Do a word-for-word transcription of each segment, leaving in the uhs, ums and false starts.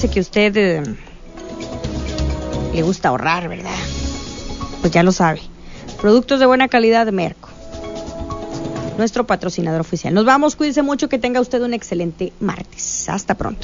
Sé que usted eh, le gusta ahorrar, ¿verdad? Pues ya lo sabe. Productos de buena calidad de Merco, nuestro patrocinador oficial. Nos vamos, cuídese mucho, que tenga usted un excelente martes. Hasta pronto.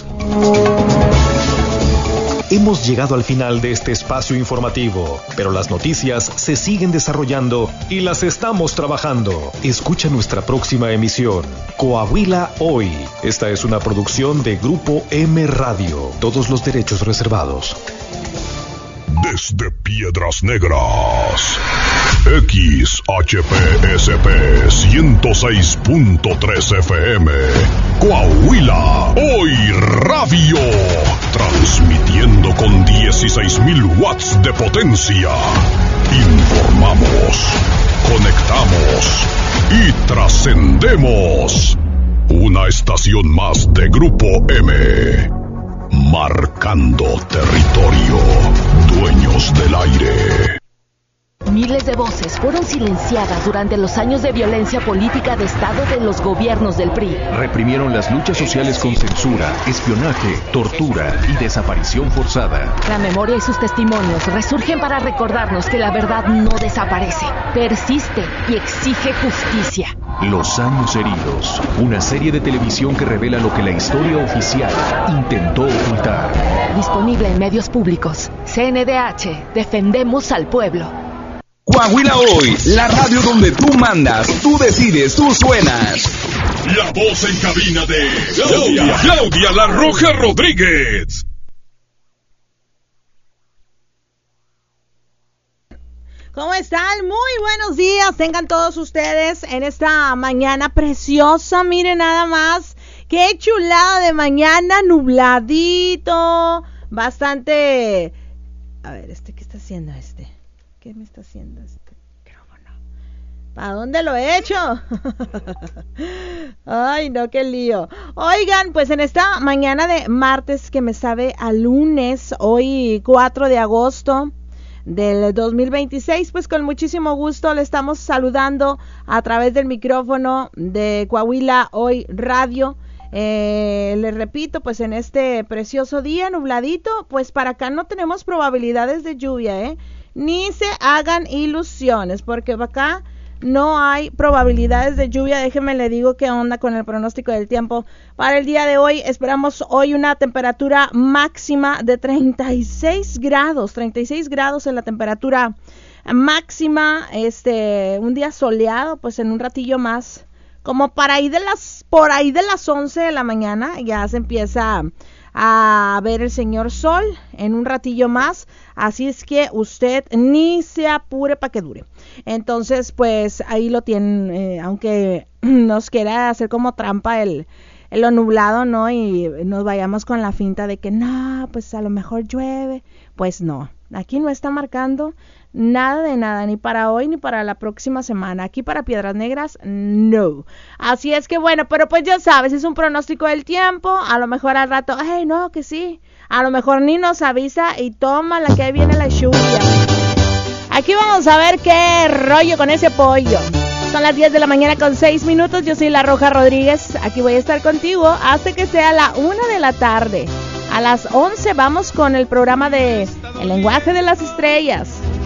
Hemos llegado al final de este espacio informativo, pero las noticias se siguen desarrollando y las estamos trabajando. Escucha nuestra próxima emisión, Coahuila Hoy. Esta es una producción de Grupo M Radio. Todos los derechos reservados. Desde Piedras Negras, X H P S P ciento seis punto tres F M, Coahuila Hoy Radio, transmitiendo con dieciséis mil watts de potencia. Informamos, conectamos y trascendemos. Una estación más de Grupo M. Marcando territorio, dueños del aire. Miles de voces fueron silenciadas durante los años de violencia política de Estado de los gobiernos del P R I. Reprimieron las luchas sociales con censura, espionaje, tortura y desaparición forzada. La memoria y sus testimonios resurgen para recordarnos que la verdad no desaparece, persiste y exige justicia. Los años heridos, una serie de televisión que revela lo que la historia oficial intentó ocultar. Disponible en medios públicos. C N D H, defendemos al pueblo. Coahuila Hoy, la radio donde tú mandas, tú decides, tú suenas. La voz en cabina de Claudia, Claudia La Roja Rodríguez. ¿Cómo están? Muy buenos días, tengan todos ustedes en esta mañana preciosa. Miren nada más, qué chulada de mañana, nubladito, bastante... A ver, este, ¿qué está haciendo este? ¿Qué me está haciendo este micrófono? ¿Para dónde lo he hecho? Ay, no, qué lío. Oigan, pues en esta mañana de martes que me sabe a lunes, hoy cuatro de agosto del dos mil veintiséis, pues con muchísimo gusto le estamos saludando a través del micrófono de Coahuila Hoy Radio. Eh, les repito, pues en este precioso día nubladito, pues para acá no tenemos probabilidades de lluvia, ¿eh? Ni se hagan ilusiones, porque acá no hay probabilidades de lluvia. Déjenme le digo qué onda con el pronóstico del tiempo para el día de hoy. Esperamos hoy una temperatura máxima de treinta y seis grados, treinta y seis grados en la temperatura máxima, este, un día soleado, pues en un ratillo más, como para ahí de las, por ahí de las once de la mañana, ya se empieza a ver el señor sol en un ratillo más, así es que usted ni se apure para que dure. Entonces, pues ahí lo tienen, eh, aunque nos quiera hacer como trampa el, el lo nublado, ¿no? Y nos vayamos con la finta de que no, pues a lo mejor llueve, pues no, aquí no está marcando nada de nada, ni para hoy ni para la próxima semana. Aquí para Piedras Negras, no. Así es que bueno, pero pues ya sabes, es un pronóstico del tiempo. A lo mejor al rato, ay no, que sí. A lo mejor ni nos avisa y toma la que ahí viene la lluvia. Aquí vamos a ver qué rollo con ese pollo. Son las diez de la mañana con seis minutos. Yo soy La Roja Rodríguez. Aquí voy a estar contigo hasta que sea la una de la tarde. A las once vamos con el programa de El Lenguaje de las Estrellas.